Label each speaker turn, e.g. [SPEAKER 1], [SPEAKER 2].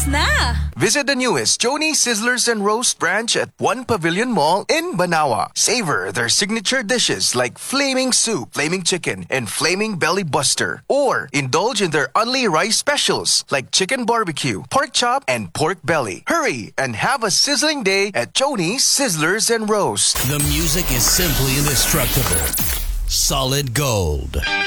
[SPEAKER 1] Christmas na!
[SPEAKER 2] Visit the newest Joni Sizzlers and Roast branch at One Pavilion Mall in Banawa. Savor their signature dishes like Flaming Soup, Flaming Chicken, and Flaming Belly Buster. Or indulge in their only rice specials like Chicken Barbecue, Pork Chop, and Pork Belly. Hurry and have a sizzling day at Joni Sizzlers and Roast.
[SPEAKER 3] The music is simply indestructible. Solid Gold.